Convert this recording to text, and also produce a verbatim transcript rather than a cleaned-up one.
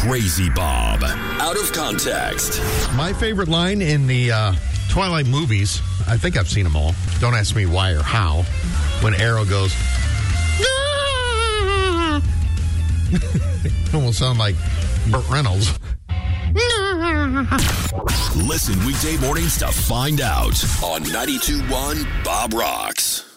Crazy Bob. Out of context. My favorite line in the uh, Twilight movies, I think I've seen them all. Don't ask me why or how. When Arrow goes, it almost sounds like Burt Reynolds. Listen weekday mornings to find out on ninety-two point one Bob Rocks.